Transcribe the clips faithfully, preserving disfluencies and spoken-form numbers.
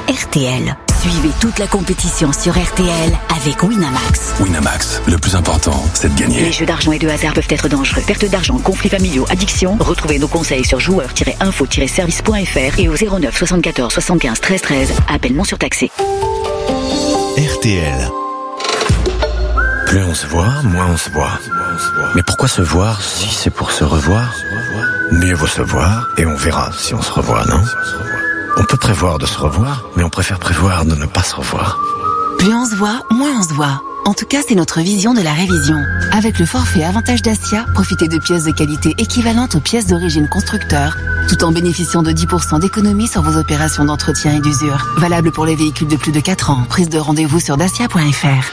R T L. Suivez toute la compétition sur R T L avec Winamax. Winamax, le plus important, c'est de gagner. Les jeux d'argent et de hasard peuvent être dangereux. Perte d'argent, conflits familiaux, addiction. Retrouvez nos conseils sur joueurs tiret info tiret service point f r et au zéro neuf soixante-quatorze soixante-quinze treize treize. Appel non surtaxé. R T L. Plus on se voit, moins on se voit. Mais pourquoi se voir si c'est pour se revoir? Mieux vaut se voir et on verra si on se revoit, non? On peut prévoir de se revoir, mais on préfère prévoir de ne pas se revoir. Plus on se voit, moins on se voit. En tout cas, c'est notre vision de la révision. Avec le forfait Avantage Dacia, profitez de pièces de qualité équivalentes aux pièces d'origine constructeur, tout en bénéficiant de dix pour cent d'économie sur vos opérations d'entretien et d'usure. Valable pour les véhicules de plus de quatre ans. Prise de rendez-vous sur dacia point f r.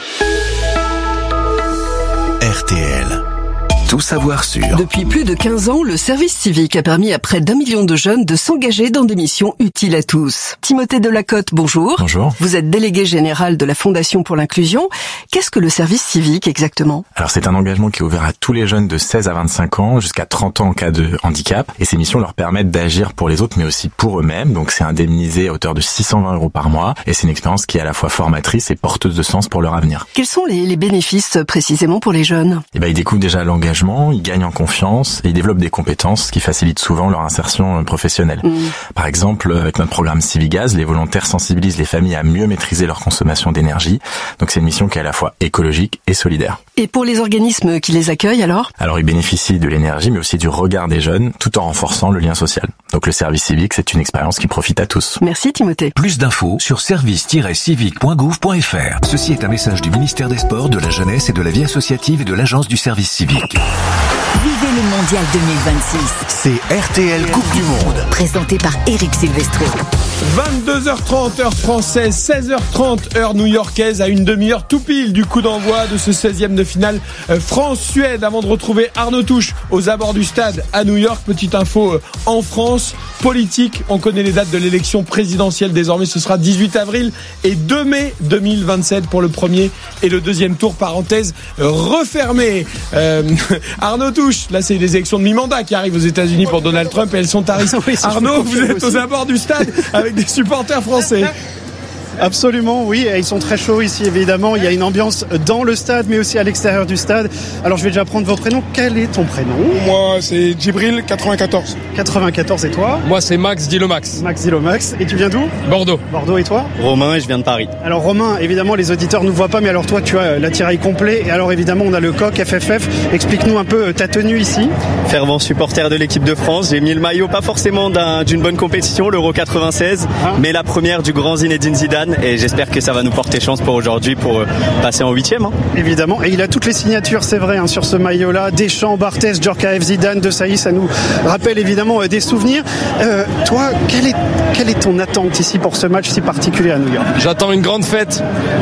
R T L. Tout savoir sur. Depuis plus de quinze ans, le service civique a permis à près d'un million de jeunes de s'engager dans des missions utiles à tous. Timothée Delacote, bonjour. Bonjour. Vous êtes délégué général de la Fondation pour l'inclusion. Qu'est-ce que le service civique exactement? Alors c'est un engagement qui est ouvert à tous les jeunes de seize à vingt-cinq ans, jusqu'à trente ans en cas de handicap. Et ces missions leur permettent d'agir pour les autres, mais aussi pour eux-mêmes. Donc c'est indemnisé à hauteur de six cent vingt euros par mois. Et c'est une expérience qui est à la fois formatrice et porteuse de sens pour leur avenir. Quels sont les, les bénéfices précisément pour les jeunes? Eh ben, ils découvrent déjà l'engagement, ils gagnent en confiance et ils développent des compétences qui facilitent souvent leur insertion professionnelle. Mmh. Par exemple, avec notre programme Civigaz, les volontaires sensibilisent les familles à mieux maîtriser leur consommation d'énergie. Donc c'est une mission qui est à la fois écologique et solidaire. Et pour les organismes qui les accueillent alors? Alors ils bénéficient de l'énergie mais aussi du regard des jeunes tout en renforçant le lien social. Donc le service civique, c'est une expérience qui profite à tous. Merci Timothée. Plus d'infos sur service tiret civique point gouv point f r. Ceci est un message du ministère des Sports, de la Jeunesse et de la Vie associative et de l'Agence du service civique. Vivez le mondial deux mille vingt-six. C'est R T L Coupe du Monde. Présenté par Eric Silvestro. vingt-deux heures trente heure française, seize heures trente heure new-yorkaise, à une demi-heure tout pile du coup d'envoi de ce seizième de finale France-Suède. Avant de retrouver Arnaud Touche aux abords du stade à New York, petite info en France, politique, on connaît les dates de l'élection présidentielle désormais, ce sera dix-huit avril et deux mai deux mille vingt-sept pour le premier et le deuxième tour, parenthèse refermée. Euh, Arnaud Touche, là c'est les élections de mi-mandat qui arrivent aux États-Unis pour Donald Trump et elles sont à risque. Oui, Arnaud, vous êtes aux abords du stade avec des supporters français. Absolument, oui, ils sont très chauds ici évidemment, il y a une ambiance dans le stade mais aussi à l'extérieur du stade. Alors je vais déjà prendre vos prénoms, quel est ton prénom? Moi c'est Djibril quatre-vingt-quatorze. quatre-vingt-quatorze et toi? Moi c'est Max Dilomax. Max Dilomax, et tu viens d'où? Bordeaux. Bordeaux et toi? Romain et je viens de Paris. Alors Romain, évidemment les auditeurs ne nous voient pas mais alors toi tu as l'attirail complet et alors évidemment on a le coq F F F, explique-nous un peu ta tenue ici. Fervent supporter de l'équipe de France, j'ai mis le maillot pas forcément d'un, d'une bonne compétition, l'Euro quatre-vingt-seize, ah. mais la première du grand Zinedine Zidane et j'espère que ça va nous porter chance pour aujourd'hui pour passer en huitième. Hein. Évidemment, et il a toutes les signatures, c'est vrai, hein, sur ce maillot-là. Deschamps, Barthez, Djorkaeff, Zidane, De Sailly, ça nous rappelle évidemment euh, des souvenirs. Euh, toi, quelle est, quelle est ton attente ici pour ce match si particulier à New York? J'attends une grande fête.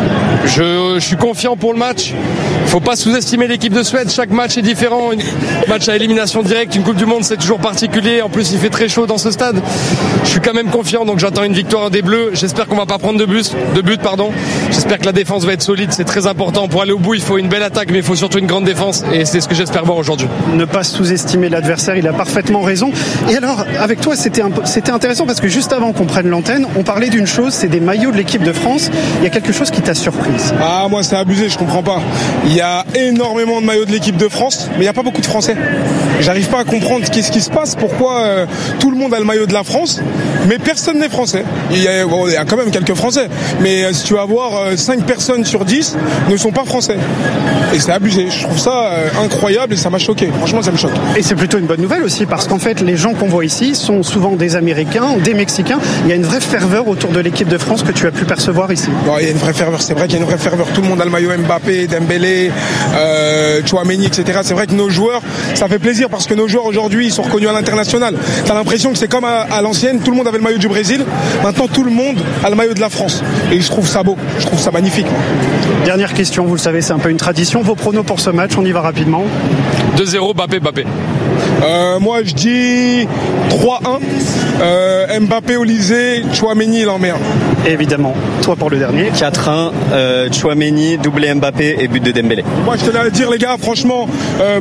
Je, je suis confiant pour le match. Il ne faut pas sous-estimer l'équipe de Suède. Chaque match est différent. Un match à élimination directe, une Coupe du Monde, c'est toujours particulier. En plus, il fait très chaud dans ce stade. Je suis quand même confiant, donc j'attends une victoire des Bleus. J'espère qu'on va pas prendre de but, de but pardon. J'espère que la défense va être solide. C'est très important. Pour aller au bout, il faut une belle attaque, mais il faut surtout une grande défense. Et c'est ce que j'espère voir aujourd'hui. Ne pas sous-estimer l'adversaire, il a parfaitement raison. Et alors, avec toi, c'était, un, c'était intéressant parce que juste avant qu'on prenne l'antenne, on parlait d'une chose, c'est des maillots de l'équipe de France. Il y a quelque chose qui t'a surprise. Ah, moi, c'est abusé, je comprends pas. Il y a énormément de maillots de l'équipe de France, mais il n'y a pas beaucoup de Français. J'arrive pas à comprendre qu'est-ce qui se passe, pourquoi euh, tout le monde a le maillot de la France, mais personne n'est français. Il y a, bon, il y a quand même quelques Français, mais euh, si tu vas voir, euh, cinq personnes sur dix ne sont pas français. Et c'est abusé. Je trouve ça euh, incroyable et ça m'a choqué. Franchement, ça me choque. Et c'est plutôt une bonne nouvelle aussi, parce qu'en fait, les gens qu'on voit ici sont souvent des Américains, des Mexicains. Il y a une vraie ferveur autour de l'équipe de France que tu as pu percevoir ici. Bon, il y a une vraie ferveur, c'est vrai qu'il y a une vraie ferveur. Tout le monde a le maillot Mbappé, Dembélé, euh, Tchouaméni, et cetera. C'est vrai que nos joueurs, ça fait plaisir parce que nos joueurs aujourd'hui, ils sont reconnus à l'international. T'as l'impression que c'est comme à, à l'ancienne, tout le monde avait le maillot du Brésil. Maintenant, tout le monde a le maillot de la France. Et je trouve ça beau, je trouve ça magnifique. Dernière question, vous le savez, c'est un peu une tradition. Vos pronos pour ce match, on y va rapidement. deux zéro, Mbappé, Mbappé. Euh, moi, je dis trois un. Euh, Mbappé, Olysée, Tchouaméni, il en met un. Évidemment. Toi pour le dernier. quatre un, euh, Tchouaméni, doublé Mbappé et but de Dembélé. Moi, je tenais à le dire, les gars, franchement... Euh,